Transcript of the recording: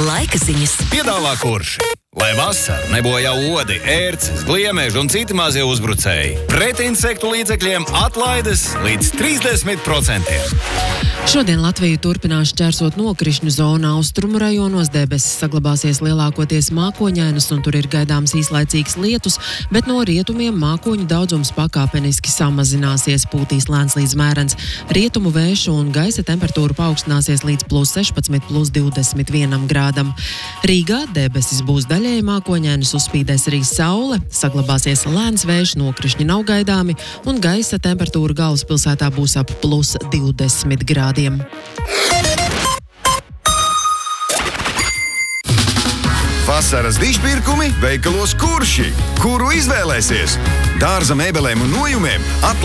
Laika ziņas. Piedāvā Kurši. Lai vasara nebojā odi, ērces, gliemeži un citi mazie uzbrucēji. Pret insektu līdzekļiem atlaides līdz 30%. Šodien Latviju turpinās šķērsot nokrišņu zona. Austrumu rajonos debesis saglabāsies lielākoties mākoņainas un tur ir gaidāms īslaicīgs lietus, bet no rietumiem mākoņu daudzums pakāpeniski samazināsies, pūtīs lēns līdz mērens rietumu vēju un gaisa temperatūra paaugstināsies līdz +16, +21 grādam. Rīgā debesis būs daļēji mākoņainas, uzspīdēs arī saule, saglabāsies lēns vējš, nokrišņi nav gaidāmi un gaisa temperatūra galvaspilsētā būs ap +20 grādiem. Vasaras dižpirkumi veikalos Kurši, kuru izvēlēsies. Dārza mēbelēm un nojumiem